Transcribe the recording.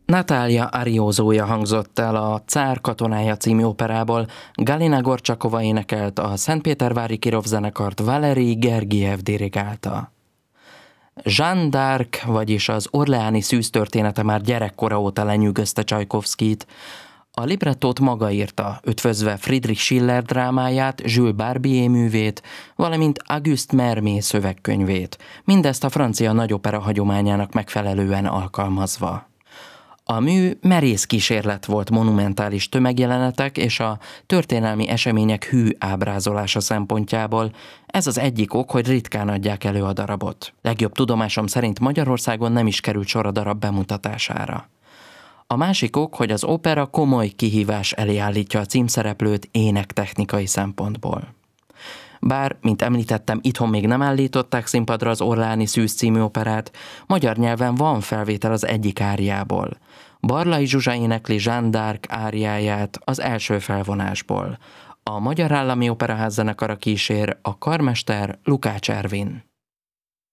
Natália Ariózója hangzott el a Cár katonája című operából, Galina Gorcsakova énekelt, a Szentpétervári Kirov zenekart Valerij Gergiev dirigálta. Jeanne d'Arc, vagyis az orleáni szűz története már gyerekkora óta lenyűgözte Csajkovszkit. A librettót maga írta, ötvözve Friedrich Schiller drámáját, Jules Barbier művét, valamint Auguste Mermé szövegkönyvét, mindezt a francia nagyopera hagyományának megfelelően alkalmazva. A mű merész kísérlet volt monumentális tömegjelenetek és a történelmi események hű ábrázolása szempontjából. Ez az egyik ok, hogy ritkán adják elő a darabot. Legjobb tudomásom szerint Magyarországon nem is került sor a darab bemutatására. A másik ok, hogy az opera komoly kihívás elé állítja a címszereplőt énektechnikai szempontból. Bár, mint említettem, itthon még nem állították színpadra az Orleáni szűz című operát, magyar nyelven van felvétel az egyik áriából. Barlay Zsuzsa énekli Jeanne d'Arc áriáját az első felvonásból. A Magyar Állami Operaház zenekara kísér, a karmester Lukács Ervin.